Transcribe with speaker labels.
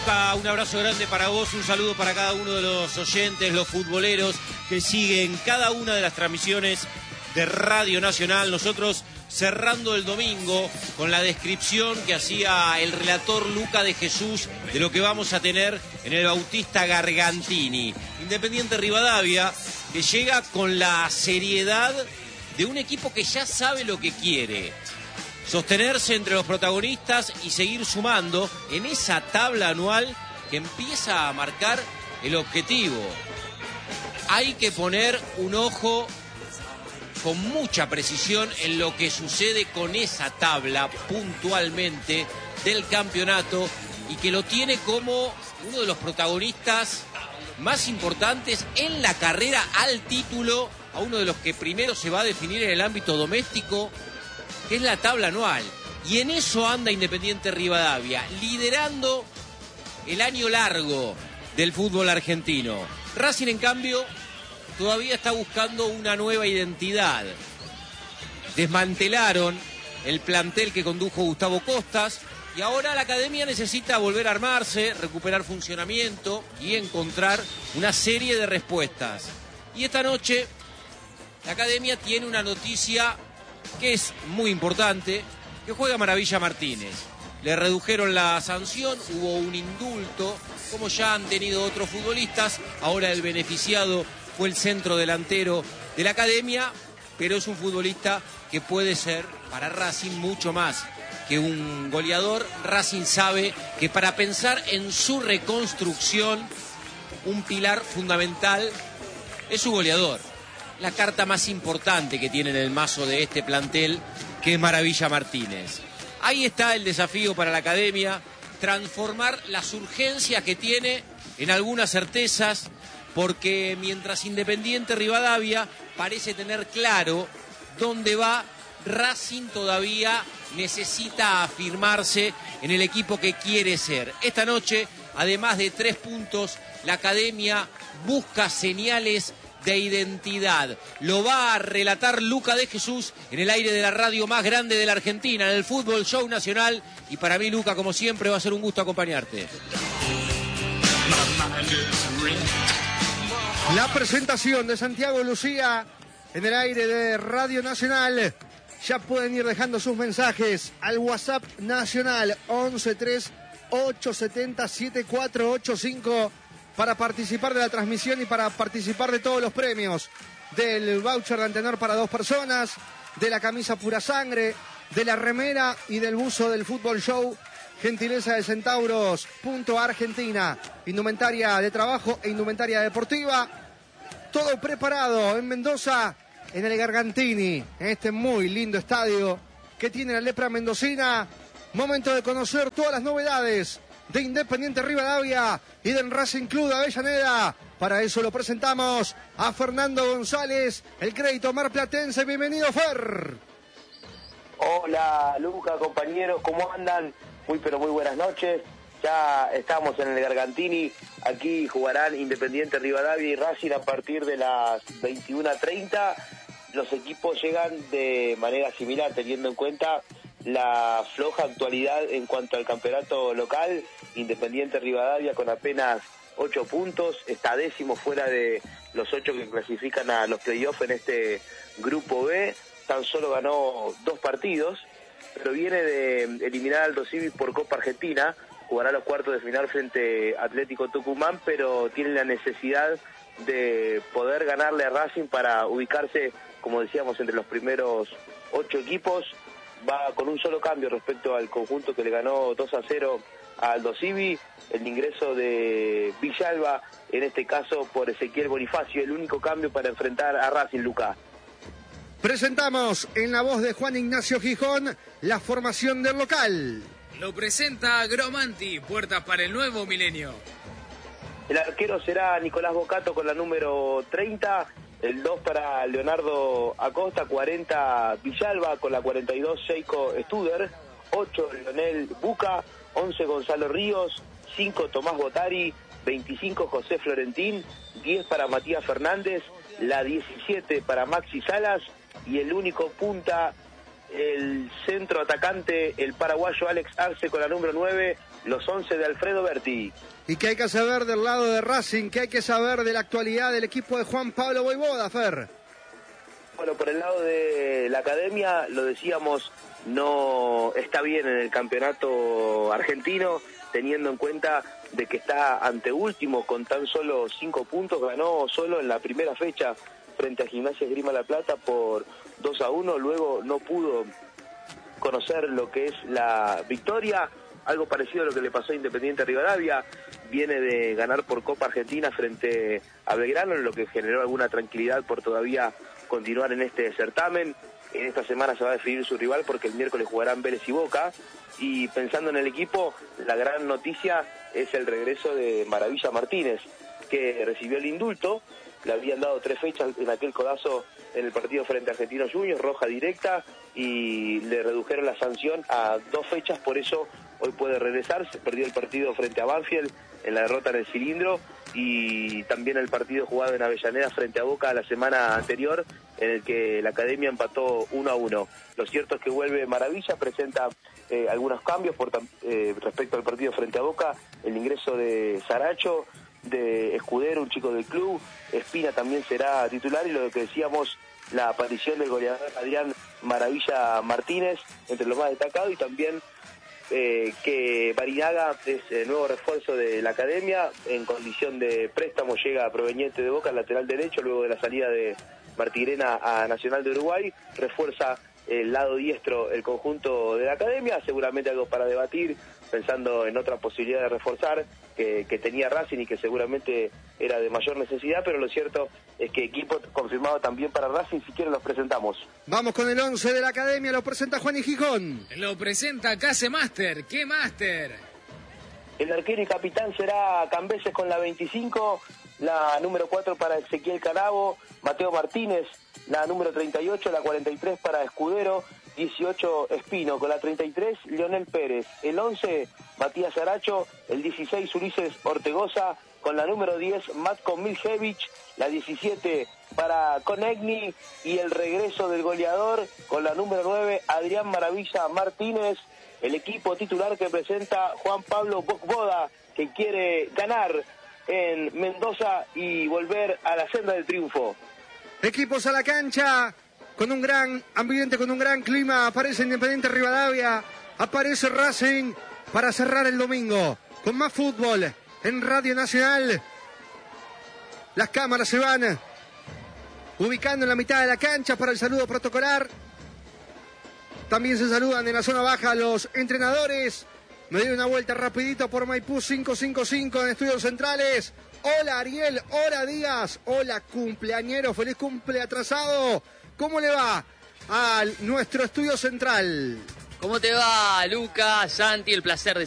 Speaker 1: Luca, un abrazo grande para vos, un saludo para cada uno de los oyentes, los futboleros que siguen cada una de las transmisiones de Radio Nacional. Nosotros cerrando el domingo con la descripción que hacía el relator Luca de Jesús de lo que vamos a tener en el Bautista Gargantini. Independiente Rivadavia, que llega con la seriedad de un equipo que ya sabe lo que quiere. Sostenerse entre los protagonistas y seguir sumando en esa tabla anual que empieza a marcar el objetivo. Hay que poner un ojo con mucha precisión en lo que sucede con esa tabla puntualmente del campeonato y que lo tiene como uno de los protagonistas más importantes en la carrera al título, a uno de los que primero se va a definir en el ámbito doméstico, que es la tabla anual. Y en eso anda Independiente Rivadavia, liderando el año largo del fútbol argentino. Racing, en cambio, todavía está buscando una nueva identidad. Desmantelaron el plantel que condujo Gustavo Costas y ahora la academia necesita volver a armarse, recuperar funcionamiento y encontrar una serie de respuestas. Y esta noche la academia tiene una noticia que es muy importante, que juega Maravilla Martínez. Le redujeron la sanción, hubo un indulto, como ya han tenido otros futbolistas. Ahora el beneficiado fue el centro delantero de la academia, pero es un futbolista que puede ser para Racing mucho más que un goleador. Racing sabe que para pensar en su reconstrucción, un pilar fundamental es su goleador. La carta más importante que tiene en el mazo de este plantel, que es Maravilla Martínez. Ahí está el desafío para la academia, transformar las urgencias que tiene en algunas certezas, porque mientras Independiente Rivadavia parece tener claro dónde va, Racing todavía necesita afirmarse en el equipo que quiere ser. Esta noche, además de 3 puntos, la academia busca señales de identidad. Lo va a relatar Luca de Jesús en el aire de la radio más grande de la Argentina, en el Fútbol Show Nacional. Y para mí, Luca, como siempre, va a ser un gusto acompañarte.
Speaker 2: La presentación de Santiago Lucía en el aire de Radio Nacional. Ya pueden ir dejando sus mensajes al WhatsApp nacional 1138707485 para participar de la transmisión y para participar de todos los premios. Del voucher de Antenor para 2 personas, de la camisa Pura Sangre, de la remera y del buzo del Fútbol Show. Gentileza de Centauros Argentina, indumentaria de trabajo e indumentaria deportiva. Todo preparado en Mendoza, en el Gargantini, en este muy lindo estadio que tiene la lepra mendocina. Momento de conocer todas las novedades de Independiente Rivadavia y del Racing Club de Avellaneda. Para eso lo presentamos a Fernando González, el crédito marplatense. Bienvenido, Fer.
Speaker 3: Hola, Luca, compañeros, ¿cómo andan? Muy buenas noches. Ya estamos en el Gargantini. Aquí jugarán Independiente Rivadavia y Racing a partir de las 21:30. Los equipos llegan de manera similar, teniendo en cuenta la floja actualidad en cuanto al campeonato local. Independiente Rivadavia con apenas 8 puntos, está 10º fuera de los 8 que clasifican a los playoffs en este grupo B. Tan solo ganó 2 partidos, pero viene de eliminar al Aldo Civi por Copa Argentina. Jugará los cuartos de final frente a Atlético Tucumán, pero tiene la necesidad de poder ganarle a Racing para ubicarse, como decíamos, entre los primeros 8 equipos. Va con un solo cambio respecto al conjunto que le ganó 2-0 a Aldo Civi, el ingreso de Villalba, en este caso por Ezequiel Bonifacio, el único cambio para enfrentar a Racing, Luca.
Speaker 2: Presentamos en la voz de Juan Ignacio Gijón la formación del local.
Speaker 4: Lo presenta Gromanti, puertas para el nuevo milenio.
Speaker 3: El arquero será Nicolás Bocato con la número 30, el 2 para Leonardo Acosta, 40 Villalba, con la 42 Seiko Studer, 8 Leonel Buca, 11 Gonzalo Ríos, 5 Tomás Botari, 25 José Florentín, 10 para Matías Fernández, la 17 para Maxi Salas y el único punta, el centro atacante, el paraguayo Alex Arce con la número 9, los 11 de Alfredo Berti.
Speaker 2: ¿Y qué hay que saber del lado de Racing? ¿Qué hay que saber de la actualidad del equipo de Juan Pablo Vojvoda, Fer?
Speaker 3: Bueno, por el lado de la academia, lo decíamos, no está bien en el campeonato argentino, teniendo en cuenta de que está anteúltimo con tan solo 5 puntos, ganó solo en la primera fecha frente a Gimnasia Esgrima La Plata por 2-1, luego no pudo conocer lo que es la victoria, algo parecido a lo que le pasó a Independiente Rivadavia, viene de ganar por Copa Argentina frente a Belgrano, lo que generó alguna tranquilidad por todavía continuar en este certamen. En esta semana se va a definir su rival porque el miércoles jugarán Vélez y Boca, y pensando en el equipo, la gran noticia es el regreso de Maravilla Martínez, que recibió el indulto. Le habían dado 3 fechas en aquel codazo en el partido frente a Argentinos Juniors, roja directa, y le redujeron la sanción a 2 fechas, por eso hoy puede regresar. Se perdió el partido frente a Banfield en la derrota en el cilindro, y también el partido jugado en Avellaneda frente a Boca la semana anterior, en el que la academia empató 1-1. Lo cierto es que vuelve Maravilla, presenta algunos cambios respecto al partido frente a Boca, el ingreso de Saracho, de Escudero, un chico del club, Espina también será titular, y lo que decíamos, la aparición del goleador Adrián Maravilla Martínez entre los más destacados, y también que Barinaga es el nuevo refuerzo de la academia, en condición de préstamo llega proveniente de Boca, lateral derecho, luego de la salida de Martirena a Nacional de Uruguay, refuerza el lado diestro el conjunto de la academia, seguramente algo para debatir, pensando en otra posibilidad de reforzar que tenía Racing y que seguramente era de mayor necesidad, pero lo cierto es que equipo confirmado también para Racing, si quieren los presentamos.
Speaker 2: Vamos con el 11 de la academia, lo presenta Juan y Gijón.
Speaker 4: Lo presenta Case Master. ¿Qué Master?
Speaker 3: El arquero y capitán será Cambeses con la 25, la número 4 para Ezequiel Canavo, Mateo Martínez, la número 38, la 43 para Escudero, 18 Espino, con la 33 Leonel Pérez, el 11 Matías Aracho, el 16 Ulises Ortegoza, con la número 10 Matko Miljevic, la 17 para Conegni, y el regreso del goleador con la número 9 Adrián Maravilla Martínez, el equipo titular que presenta Juan Pablo Vojvoda, que quiere ganar en Mendoza y volver a la senda del triunfo.
Speaker 2: Equipos a la cancha, con un gran ambiente, con un gran clima. Aparece Independiente Rivadavia, aparece Racing para cerrar el domingo con más fútbol en Radio Nacional. Las cámaras se van ubicando en la mitad de la cancha para el saludo protocolar. También se saludan en la zona baja los entrenadores. Me doy una vuelta rapidito por Maipú 555 en Estudios Centrales. Hola Ariel, hola Díaz, hola cumpleañero, feliz cumple atrasado. ¿Cómo le va a nuestro estudio central?
Speaker 5: ¿Cómo te va, Luca, Santi? El placer de